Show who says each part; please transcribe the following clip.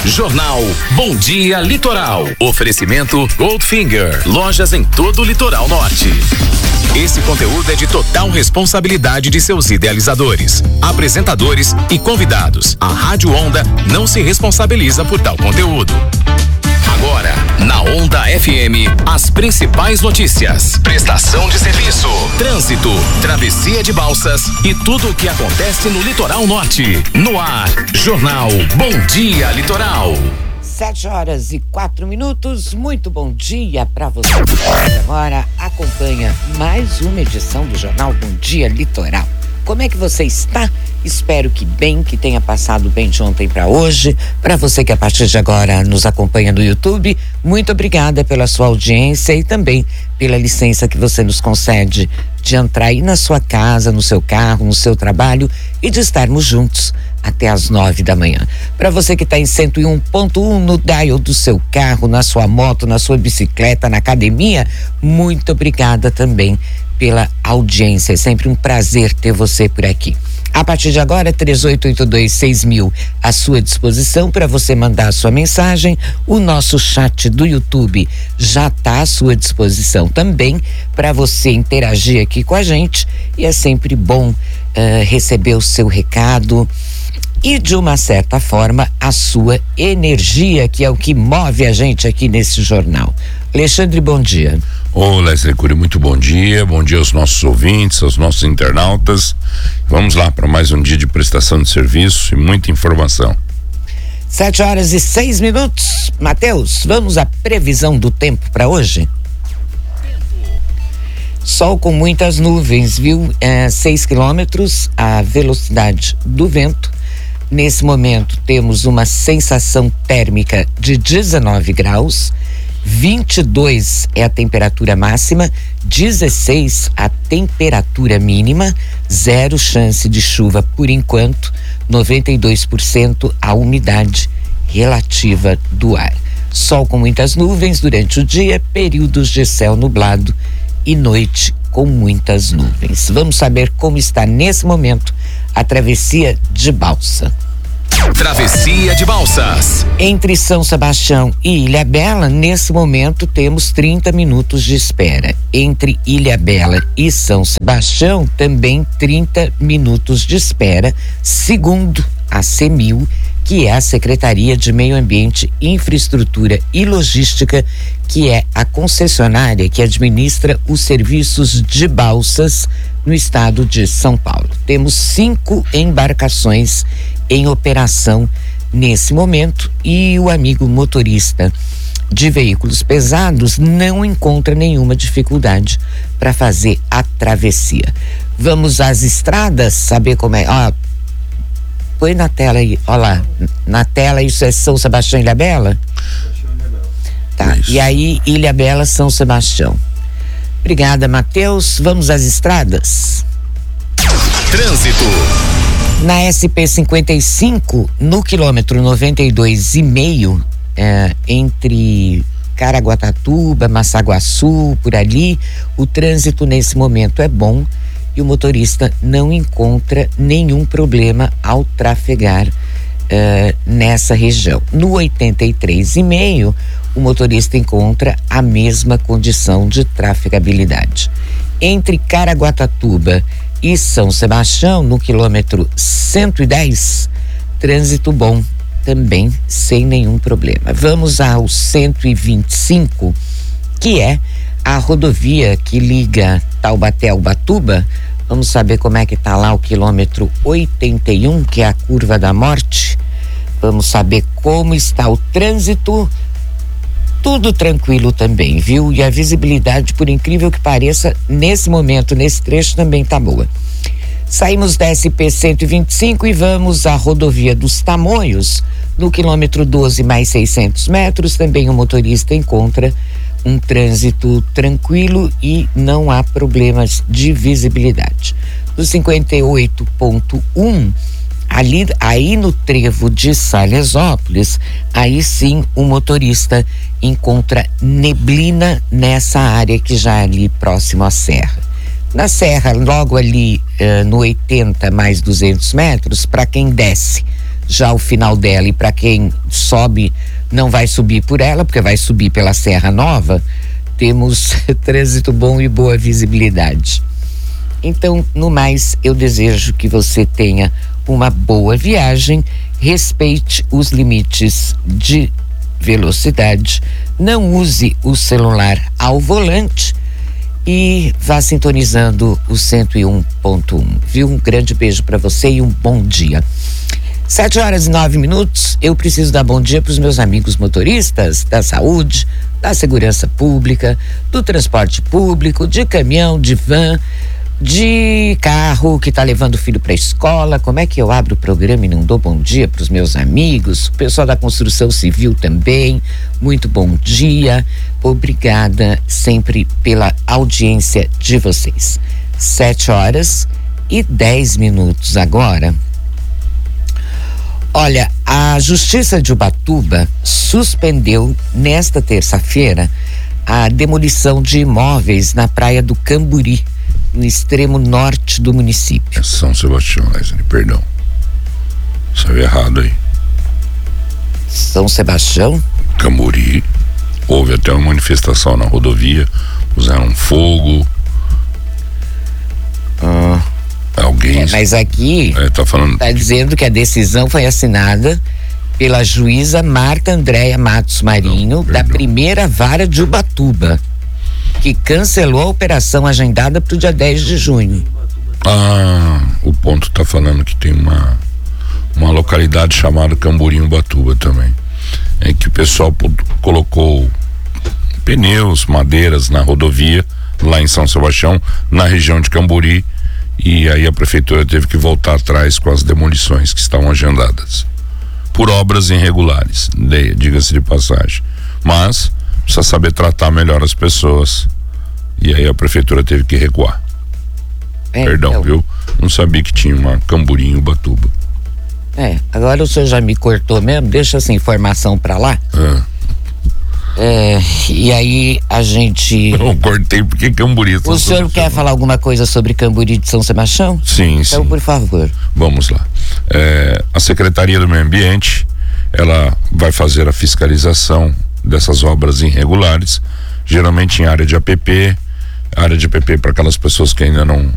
Speaker 1: Jornal Bom Dia Litoral. Oferecimento Goldfinger. Lojas em todo o litoral norte. Esse conteúdo é de total responsabilidade de seus idealizadores, apresentadores e convidados. A Rádio Onda não se responsabiliza por tal conteúdo. Agora, na Onda FM, as principais notícias, prestação de serviço, trânsito, travessia de balsas e tudo o que acontece no litoral norte. No ar, Jornal Bom Dia Litoral.
Speaker 2: 7h04. Muito bom dia para você. Agora acompanha mais uma edição do Jornal Bom Dia Litoral. Como é que você está? Espero que bem, que tenha passado bem de ontem para hoje. Para você que a partir de agora nos acompanha no YouTube, muito obrigada pela sua audiência e também pela licença que você nos concede de entrar aí na sua casa, no seu carro, no seu trabalho e de estarmos juntos até às 9 da manhã. Para você que está em 101.1 no dial do seu carro, na sua moto, na sua bicicleta, na academia, muito obrigada também pela audiência. É sempre um prazer ter você por aqui. A partir de agora, 38826000 à sua disposição para você mandar a sua mensagem. O nosso chat do YouTube já está à sua disposição também para você interagir aqui com a gente. E é sempre bom receber o seu recado e, de uma certa forma, a sua energia, que é o que move a gente aqui nesse jornal. Alexandre, bom dia.
Speaker 3: Ô, Leslie Cury, muito bom dia aos nossos ouvintes, aos nossos internautas. Vamos lá para mais um dia de prestação de serviço e muita informação.
Speaker 2: 7h06. Matheus, vamos à previsão do tempo para hoje? Sol com muitas nuvens, viu? 6 quilômetros a velocidade do vento. Nesse momento temos uma sensação térmica de 19 graus. 22 é a temperatura máxima, 16 a temperatura mínima, 0 chance de chuva por enquanto, 92% a umidade relativa do ar. Sol com muitas nuvens durante o dia, períodos de céu nublado e noite com muitas nuvens. Vamos saber como está nesse momento a travessia de balsa.
Speaker 1: Travessia de balsas.
Speaker 2: Entre São Sebastião e Ilhabela, nesse momento temos 30 minutos de espera. Entre Ilhabela e São Sebastião, também 30 minutos de espera, segundo a CEMIL, que é a Secretaria de Meio Ambiente, Infraestrutura e Logística, que é a concessionária que administra os serviços de balsas no estado de São Paulo. Temos 5 embarcações em operação nesse momento e o amigo motorista de veículos pesados não encontra nenhuma dificuldade para fazer a travessia. Vamos às estradas saber como é. Põe na tela aí, ó lá, na tela isso é São Sebastião e Ilhabela? Tá, isso. E aí Ilhabela, São Sebastião. Obrigada, Matheus. Vamos às estradas.
Speaker 1: Trânsito.
Speaker 2: Na SP-55, no quilômetro 92,5, entre Caraguatatuba, Massaguaçu, por ali, o trânsito nesse momento é bom e o motorista não encontra nenhum problema ao trafegar nessa região. No 83,5, o motorista encontra a mesma condição de trafegabilidade. Entre Caraguatatuba e São Sebastião, no quilômetro 110, trânsito bom, também sem nenhum problema. Vamos ao 125, que é a rodovia que liga Taubaté ao Ubatuba. Vamos saber como é que tá lá o quilômetro 81, que é a curva da morte. Vamos saber como está o trânsito. Tudo tranquilo também, viu? E a visibilidade, por incrível que pareça, nesse momento, nesse trecho, também tá boa. Saímos da SP-125 e vamos à rodovia dos Tamoios, no quilômetro 12 mais 600 metros. Também o motorista encontra um trânsito tranquilo e não há problemas de visibilidade. No 58.1, aí no trevo de Salesópolis, aí sim o motorista encontra neblina nessa área que já é ali próximo à serra. Na serra, logo ali no 80 mais 200 metros, para quem desce já o final dela, e para quem sobe, não vai subir por ela, porque vai subir pela Serra Nova, temos trânsito bom e boa visibilidade. Então, no mais, eu desejo que você tenha uma boa viagem, respeite os limites de velocidade, não use o celular ao volante e vá sintonizando o 101.1, viu? Um grande beijo para você e um bom dia. 7h09, eu preciso dar bom dia para os meus amigos motoristas da saúde, da segurança pública, do transporte público, de caminhão, de van, de carro que está levando o filho para a escola. Como é que eu abro o programa e não dou bom dia para os meus amigos? O pessoal da construção civil também, muito bom dia. Obrigada sempre pela audiência de vocês. 7h10 agora. Olha, a Justiça de Ubatuba suspendeu nesta terça-feira a demolição de imóveis na praia do Camburi, no extremo norte do município.
Speaker 3: É São Sebastião, Leslie, perdão. Saiu errado aí.
Speaker 2: São Sebastião?
Speaker 3: Camburi. Houve até uma manifestação na rodovia, usaram fogo. Alguém.
Speaker 2: Mas aqui
Speaker 3: tá falando.
Speaker 2: Tá dizendo que a decisão foi assinada pela juíza Marta Andréia Matos Marinho, da primeira vara de Ubatuba, que cancelou a operação agendada para o dia 10 de junho.
Speaker 3: O ponto tá falando que tem uma localidade chamada Camburi, Ubatuba também. É que o pessoal colocou pneus, madeiras na rodovia, lá em São Sebastião, na região de Camburi, e aí a prefeitura teve que voltar atrás com as demolições que estavam agendadas. Por obras irregulares, diga-se de passagem. Mas precisa saber tratar melhor as pessoas. E aí a prefeitura teve que recuar. Perdão, viu? Não sabia que tinha uma Camburi em Ubatuba.
Speaker 2: Agora o senhor já me cortou mesmo, deixa essa informação pra lá. E aí a gente...
Speaker 3: Eu cortei porque Camburi...
Speaker 2: O senhor quer falar alguma coisa sobre Camburi de São Sebastião?
Speaker 3: Sim,
Speaker 2: então, por favor.
Speaker 3: Vamos lá. A Secretaria do Meio Ambiente, ela vai fazer a fiscalização dessas obras irregulares, geralmente em área de APP para aquelas pessoas que ainda não